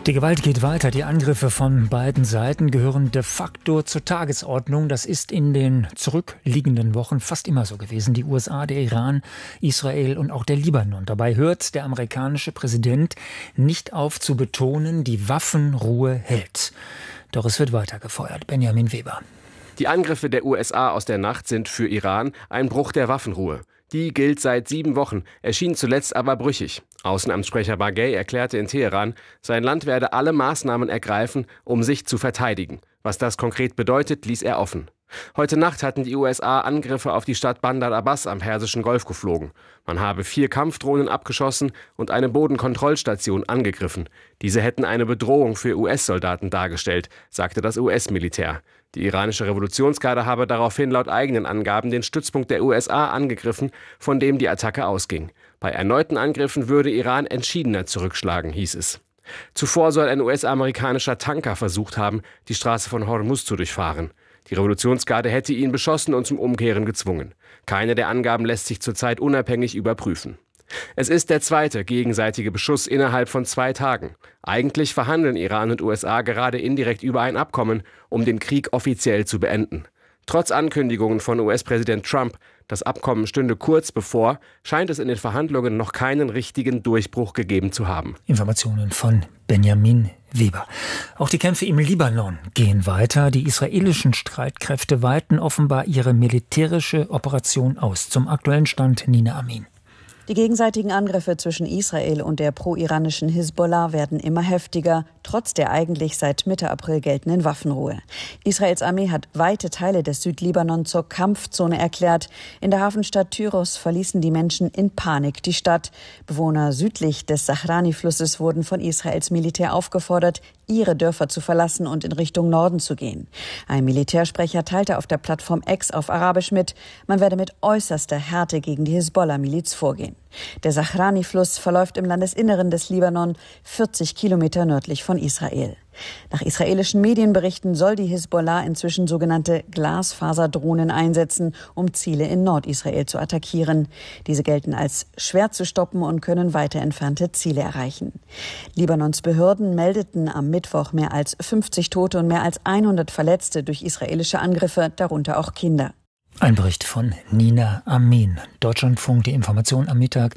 Die Gewalt geht weiter. Die Angriffe von beiden Seiten gehören de facto zur Tagesordnung. Das ist in den zurückliegenden Wochen fast immer so gewesen. Die USA, der Iran, Israel und auch der Libanon. Dabei hört der amerikanische Präsident nicht auf zu betonen, die Waffenruhe hält. Doch es wird weiter gefeuert. Benjamin Weber. Die Angriffe der USA aus der Nacht sind für Iran ein Bruch der Waffenruhe. Die gilt seit 7 Wochen, erschien zuletzt aber brüchig. Außenamtssprecher Baghei erklärte in Teheran, sein Land werde alle Maßnahmen ergreifen, um sich zu verteidigen. Was das konkret bedeutet, ließ er offen. Heute Nacht hatten die USA Angriffe auf die Stadt Bandar Abbas am Persischen Golf geflogen. Man habe 4 Kampfdrohnen abgeschossen und eine Bodenkontrollstation angegriffen. Diese hätten eine Bedrohung für US-Soldaten dargestellt, sagte das US-Militär. Die iranische Revolutionsgarde habe daraufhin laut eigenen Angaben den Stützpunkt der USA angegriffen, von dem die Attacke ausging. Bei erneuten Angriffen würde Iran entschiedener zurückschlagen, hieß es. Zuvor soll ein US-amerikanischer Tanker versucht haben, die Straße von Hormuz zu durchfahren. Die Revolutionsgarde hätte ihn beschossen und zum Umkehren gezwungen. Keine der Angaben lässt sich zurzeit unabhängig überprüfen. Es ist der zweite gegenseitige Beschuss innerhalb von 2 Tagen. Eigentlich verhandeln Iran und USA gerade indirekt über ein Abkommen, um den Krieg offiziell zu beenden. Trotz Ankündigungen von US-Präsident Trump, das Abkommen stünde kurz bevor, scheint es in den Verhandlungen noch keinen richtigen Durchbruch gegeben zu haben. Informationen von Benjamin Weber. Auch die Kämpfe im Libanon gehen weiter. Die israelischen Streitkräfte weiten offenbar ihre militärische Operation aus. Zum aktuellen Stand Nina Amin. Die gegenseitigen Angriffe zwischen Israel und der pro-iranischen Hisbollah werden immer heftiger, trotz der eigentlich seit Mitte April geltenden Waffenruhe. Israels Armee hat weite Teile des Südlibanon zur Kampfzone erklärt. In der Hafenstadt Tyros verließen die Menschen in Panik die Stadt. Bewohner südlich des Sahrani-Flusses wurden von Israels Militär aufgefordert, ihre Dörfer zu verlassen und in Richtung Norden zu gehen. Ein Militärsprecher teilte auf der Plattform X auf Arabisch mit, man werde mit äußerster Härte gegen die Hisbollah-Miliz vorgehen. Der Sahrani-Fluss verläuft im Landesinneren des Libanon, 40 Kilometer nördlich von Israel. Nach israelischen Medienberichten soll die Hisbollah inzwischen sogenannte Glasfaserdrohnen einsetzen, um Ziele in Nordisrael zu attackieren. Diese gelten als schwer zu stoppen und können weiter entfernte Ziele erreichen. Libanons Behörden meldeten am Mittwoch mehr als 50 Tote und mehr als 100 Verletzte durch israelische Angriffe, darunter auch Kinder. Ein Bericht von Nina Amin. Deutschlandfunk, die Information am Mittag,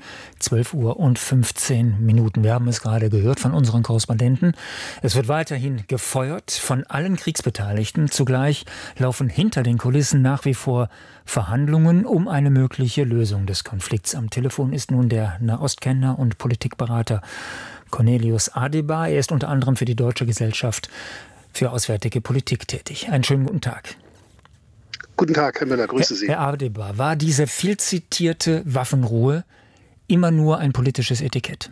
12:15 Uhr. Wir haben es gerade gehört von unseren Korrespondenten. Es wird weiterhin gefeuert von allen Kriegsbeteiligten. Zugleich laufen hinter den Kulissen nach wie vor Verhandlungen um eine mögliche Lösung des Konflikts. Am Telefon ist nun der Nahostkenner und Politikberater Cornelius Adebar. Er ist unter anderem für die Deutsche Gesellschaft für Auswärtige Politik tätig. Einen schönen guten Tag. Guten Tag, Herr Müller, grüße Sie. Herr Adebar, war diese viel zitierte Waffenruhe immer nur ein politisches Etikett?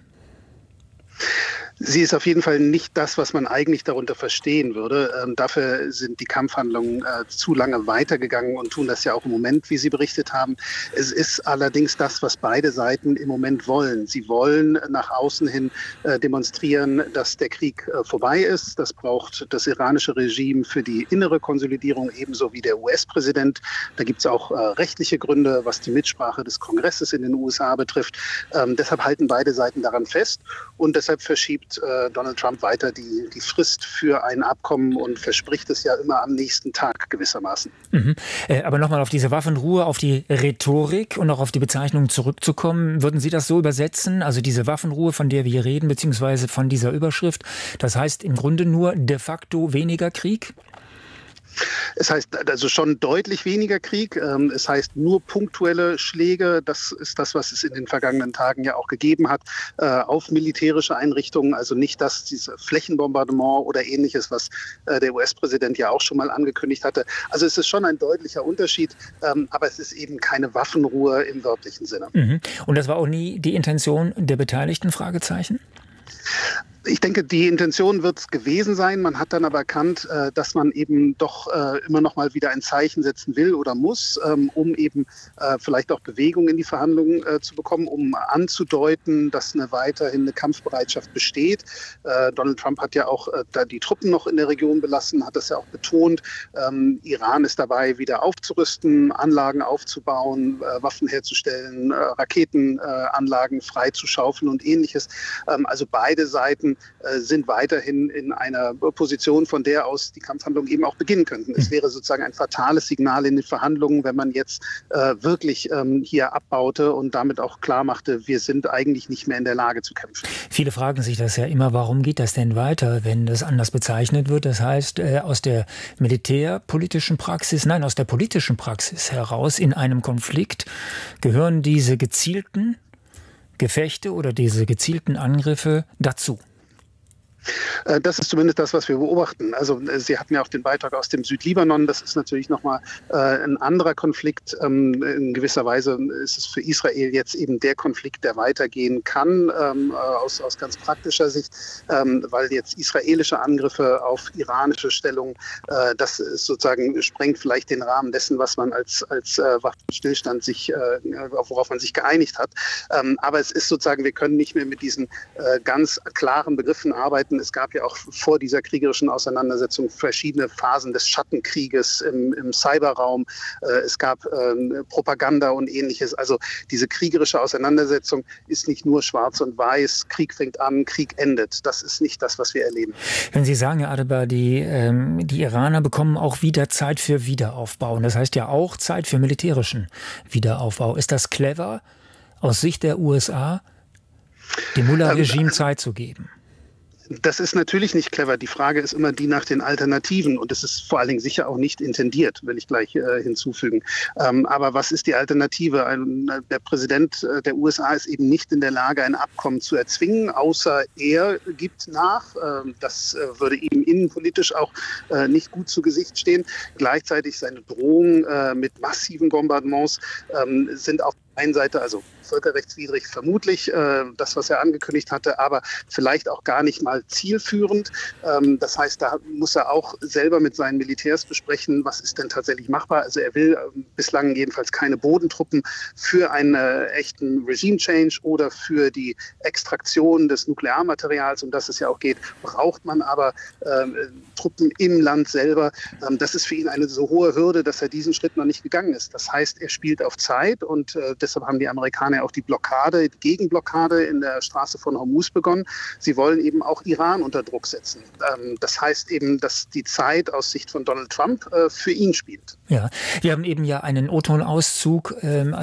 Sie ist auf jeden Fall nicht das, was man eigentlich darunter verstehen würde. Dafür sind die Kampfhandlungen zu lange weitergegangen und tun das ja auch im Moment, wie Sie berichtet haben. Es ist allerdings das, was beide Seiten im Moment wollen. Sie wollen nach außen hin demonstrieren, dass der Krieg vorbei ist. Das braucht das iranische Regime für die innere Konsolidierung, ebenso wie der US-Präsident. Da gibt es auch rechtliche Gründe, was die Mitsprache des Kongresses in den USA betrifft. Deshalb halten beide Seiten daran fest und deshalb verschiebt Donald Trump weiter die Frist für ein Abkommen und verspricht es ja immer am nächsten Tag gewissermaßen. Aber nochmal auf diese Waffenruhe, auf die Rhetorik und auch auf die Bezeichnung zurückzukommen. Würden Sie das so übersetzen? Also diese Waffenruhe, von der wir hier reden, beziehungsweise von dieser Überschrift, das heißt im Grunde nur de facto weniger Krieg? Es heißt also schon deutlich weniger Krieg. Es heißt nur punktuelle Schläge. Das ist das, was es in den vergangenen Tagen ja auch gegeben hat, auf militärische Einrichtungen. Also nicht dieses Flächenbombardement oder Ähnliches, was der US-Präsident ja auch schon mal angekündigt hatte. Also es ist schon ein deutlicher Unterschied, aber es ist eben keine Waffenruhe im wörtlichen Sinne. Und das war auch nie die Intention der Beteiligten? Fragezeichen? Ich denke, die Intention wird es gewesen sein. Man hat dann aber erkannt, dass man eben doch immer noch mal wieder ein Zeichen setzen will oder muss, um eben vielleicht auch Bewegung in die Verhandlungen zu bekommen, um anzudeuten, dass weiterhin eine Kampfbereitschaft besteht. Donald Trump hat ja auch da die Truppen noch in der Region belassen, hat das ja auch betont. Iran ist dabei, wieder aufzurüsten, Anlagen aufzubauen, Waffen herzustellen, Raketenanlagen freizuschaufeln und Ähnliches. Also beide Seiten Staaten sind weiterhin in einer Position, von der aus die Kampfhandlungen eben auch beginnen könnten. Es wäre sozusagen ein fatales Signal in den Verhandlungen, wenn man jetzt wirklich hier abbaute und damit auch klar machte, wir sind eigentlich nicht mehr in der Lage zu kämpfen. Viele fragen sich das ja immer, warum geht das denn weiter, wenn das anders bezeichnet wird? Das heißt, aus der militärpolitischen Praxis, nein, aus der politischen Praxis heraus in einem Konflikt gehören diese gezielten Gefechte oder diese gezielten Angriffe dazu. Das ist zumindest das, was wir beobachten. Also Sie hatten ja auch den Beitrag aus dem Südlibanon. Das ist natürlich nochmal ein anderer Konflikt. In gewisser Weise ist es für Israel jetzt eben der Konflikt, der weitergehen kann, aus ganz praktischer Sicht, weil jetzt israelische Angriffe auf iranische Stellung, das ist sozusagen sprengt vielleicht den Rahmen dessen, was man als Waffenstillstand worauf man sich geeinigt hat. Aber es ist sozusagen, wir können nicht mehr mit diesen ganz klaren Begriffen arbeiten. Es gab ja auch vor dieser kriegerischen Auseinandersetzung verschiedene Phasen des Schattenkrieges im Cyberraum. Es gab Propaganda und Ähnliches. Also diese kriegerische Auseinandersetzung ist nicht nur schwarz und weiß. Krieg fängt an, Krieg endet. Das ist nicht das, was wir erleben. Wenn Sie sagen, Herr Adebar, die Iraner bekommen auch wieder Zeit für Wiederaufbau. Und das heißt ja auch Zeit für militärischen Wiederaufbau. Ist das clever, aus Sicht der USA, dem Mullah-Regime Zeit zu geben? Das ist natürlich nicht clever. Die Frage ist immer die nach den Alternativen. Und es ist vor allen Dingen sicher auch nicht intendiert, will ich gleich hinzufügen. Aber was ist die Alternative? Der Präsident der USA ist eben nicht in der Lage, ein Abkommen zu erzwingen, außer er gibt nach. Das würde ihm innenpolitisch auch nicht gut zu Gesicht stehen. Gleichzeitig seine Drohungen mit massiven Bombardements sind auf der einen Seite, also völkerrechtswidrig vermutlich, das, was er angekündigt hatte, aber vielleicht auch gar nicht mal zielführend. Das heißt, da muss er auch selber mit seinen Militärs besprechen, was ist denn tatsächlich machbar. Also er will bislang jedenfalls keine Bodentruppen für einen echten Regime-Change oder für die Extraktion des Nuklearmaterials, um das es ja auch geht, braucht man aber Truppen im Land selber. Das ist für ihn eine so hohe Hürde, dass er diesen Schritt noch nicht gegangen ist. Das heißt, er spielt auf Zeit und deshalb haben die Amerikaner auch die Gegenblockade in der Straße von Hormuz begonnen. Sie wollen eben auch Iran unter Druck setzen. Das heißt eben, dass die Zeit aus Sicht von Donald Trump für ihn spielt. Ja, wir haben eben ja einen O-Ton-Auszug,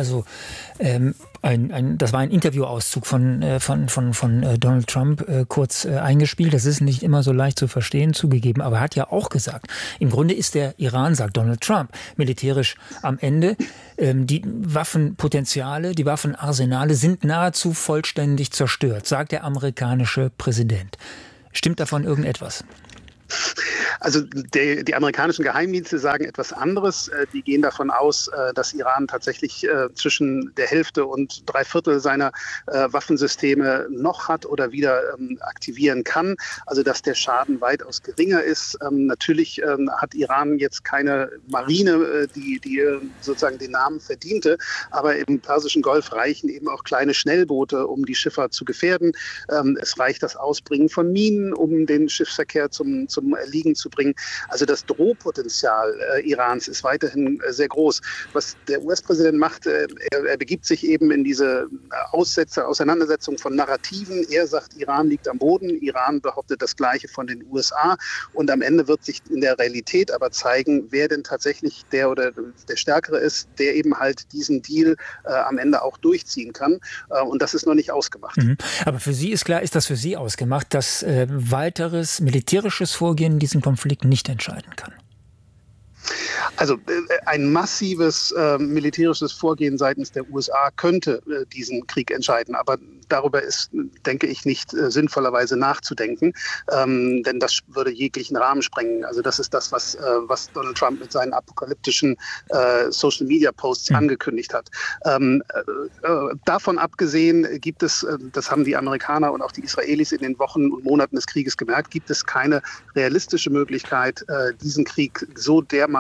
das war ein Interviewauszug von Donald Trump kurz eingespielt. Das ist nicht immer so leicht zu verstehen, zugegeben. Aber er hat ja auch gesagt, im Grunde ist der Iran, sagt Donald Trump, militärisch am Ende. Die Waffenpotenziale, die Waffenarsenale sind nahezu vollständig zerstört, sagt der amerikanische Präsident. Stimmt davon irgendetwas? Also die amerikanischen Geheimdienste sagen etwas anderes. Die gehen davon aus, dass Iran tatsächlich zwischen der Hälfte und 3/4 seiner Waffensysteme noch hat oder wieder aktivieren kann. Also dass der Schaden weitaus geringer ist. Natürlich hat Iran jetzt keine Marine, die sozusagen den Namen verdiente. Aber im Persischen Golf reichen eben auch kleine Schnellboote, um die Schiffer zu gefährden. Es reicht das Ausbringen von Minen, um den Schiffsverkehr zum Erliegen zu bringen. Also das Drohpotenzial Irans ist weiterhin sehr groß. Was der US-Präsident macht, er begibt sich eben in diese Auseinandersetzung von Narrativen. Er sagt, Iran liegt am Boden, Iran behauptet das Gleiche von den USA und am Ende wird sich in der Realität aber zeigen, wer denn tatsächlich der oder der Stärkere ist, der eben halt diesen Deal am Ende auch durchziehen kann und das ist noch nicht ausgemacht. Aber für Sie ist klar, ist das für Sie ausgemacht, dass weiteres militärisches Vorgehen diesen Konflikt nicht entscheiden kann? Also ein massives militärisches Vorgehen seitens der USA könnte diesen Krieg entscheiden. Aber darüber ist, denke ich, nicht sinnvollerweise nachzudenken, denn das würde jeglichen Rahmen sprengen. Also das ist das, was Donald Trump mit seinen apokalyptischen Social-Media-Posts angekündigt hat. Davon abgesehen gibt es, das haben die Amerikaner und auch die Israelis in den Wochen und Monaten des Krieges gemerkt, gibt es keine realistische Möglichkeit, diesen Krieg so dermaßen oder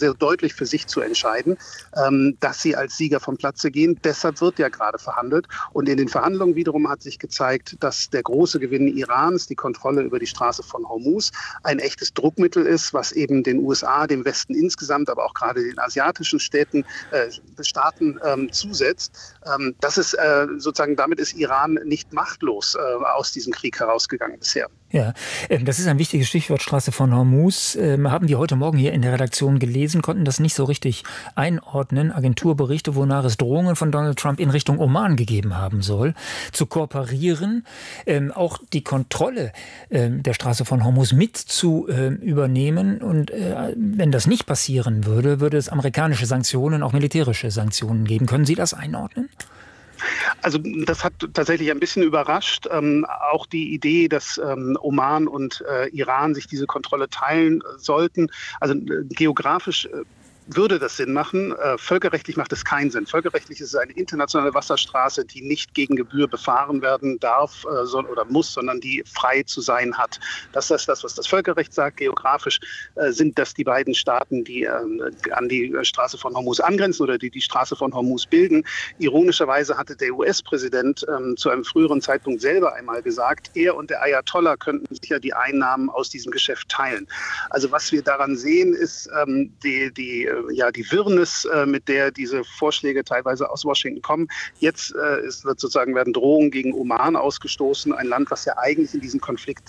sehr deutlich für sich zu entscheiden, dass sie als Sieger vom Platze gehen. Deshalb wird ja gerade verhandelt. Und in den Verhandlungen wiederum hat sich gezeigt, dass der große Gewinn Irans, die Kontrolle über die Straße von Hormuz, ein echtes Druckmittel ist, was eben den USA, dem Westen insgesamt, aber auch gerade den asiatischen Staaten zusetzt. Das ist sozusagen, damit ist Iran nicht machtlos aus diesem Krieg herausgegangen bisher. Ja, das ist ein wichtiges Stichwort, Straße von Hormuz. Haben wir heute Morgen hier in der Redaktion gelesen, konnten das nicht so richtig einordnen. Agenturberichte, wonach es Drohungen von Donald Trump in Richtung Oman gegeben haben soll, zu kooperieren, auch die Kontrolle der Straße von Hormuz mit zu übernehmen. Und wenn das nicht passieren würde, würde es amerikanische Sanktionen, auch militärische Sanktionen geben. Können Sie das einordnen? Also das hat tatsächlich ein bisschen überrascht. Auch die Idee, dass Oman und Iran sich diese Kontrolle teilen sollten. Also geografisch würde das Sinn machen. Völkerrechtlich macht es keinen Sinn. Völkerrechtlich ist es eine internationale Wasserstraße, die nicht gegen Gebühr befahren werden darf oder muss, sondern die frei zu sein hat. Das ist das, was das Völkerrecht sagt. Geografisch sind das die beiden Staaten, die an die Straße von Hormuz angrenzen oder die Straße von Hormuz bilden. Ironischerweise hatte der US-Präsident zu einem früheren Zeitpunkt selber einmal gesagt, er und der Ayatollah könnten sicher die Einnahmen aus diesem Geschäft teilen. Also was wir daran sehen, ist die Wirrnis, mit der diese Vorschläge teilweise aus Washington kommen. Jetzt werden Drohungen gegen Oman ausgestoßen, ein Land, was ja eigentlich in diesem Konflikt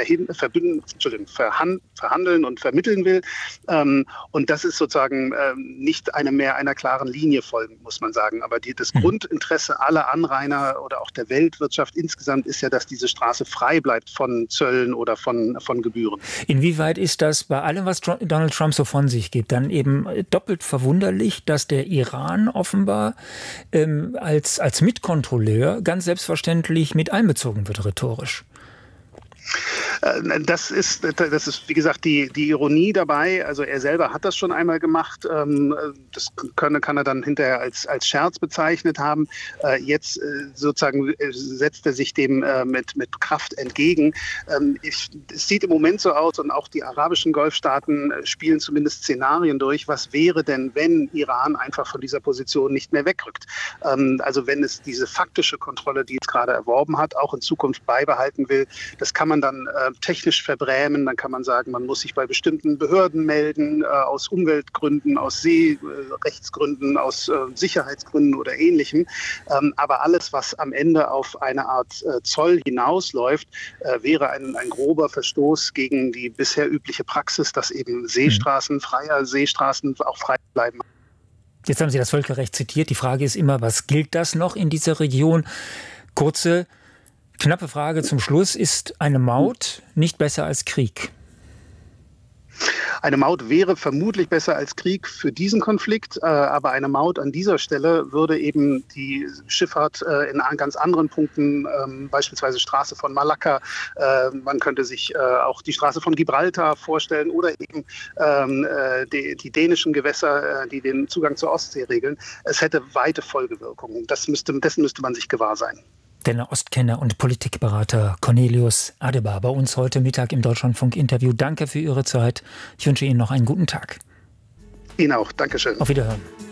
verhandeln und vermitteln will. Und das ist sozusagen nicht mehr einer klaren Linie folgen, muss man sagen. Aber das Grundinteresse aller Anrainer oder auch der Weltwirtschaft insgesamt ist ja, dass diese Straße frei bleibt von Zöllen oder von Gebühren. Inwieweit ist das bei allem, was Donald Trump so von sich gibt, dann eben doppelt verwunderlich, dass der Iran offenbar als Mitkontrolleur ganz selbstverständlich mit einbezogen wird, rhetorisch? Das ist, wie gesagt, die Ironie dabei. Also er selber hat das schon einmal gemacht. Das kann er dann hinterher als Scherz bezeichnet haben. Jetzt sozusagen setzt er sich dem mit Kraft entgegen. Es sieht im Moment so aus, und auch die arabischen Golfstaaten spielen zumindest Szenarien durch. Was wäre denn, wenn Iran einfach von dieser Position nicht mehr wegrückt? Also wenn es diese faktische Kontrolle, die es gerade erworben hat, auch in Zukunft beibehalten will, das kann man dann technisch verbrämen. Dann kann man sagen, man muss sich bei bestimmten Behörden melden, aus Umweltgründen, aus Seerechtsgründen, aus Sicherheitsgründen oder Ähnlichem. Aber alles, was am Ende auf eine Art Zoll hinausläuft, wäre ein grober Verstoß gegen die bisher übliche Praxis, dass eben freie Seestraßen auch frei bleiben. Jetzt haben Sie das Völkerrecht zitiert. Die Frage ist immer, was gilt das noch in dieser Region? Kurze, knappe Frage zum Schluss. Ist eine Maut nicht besser als Krieg? Eine Maut wäre vermutlich besser als Krieg für diesen Konflikt, aber eine Maut an dieser Stelle würde eben die Schifffahrt in ganz anderen Punkten, beispielsweise Straße von Malakka, man könnte sich auch die Straße von Gibraltar vorstellen oder eben die dänischen Gewässer, die den Zugang zur Ostsee regeln. Es hätte weite Folgewirkungen. Dessen müsste man sich gewahr sein. Der Nahostkenner und Politikberater Cornelius Adebar bei uns heute Mittag im Deutschlandfunk-Interview. Danke für Ihre Zeit. Ich wünsche Ihnen noch einen guten Tag. Ihnen auch. Dankeschön. Auf Wiederhören.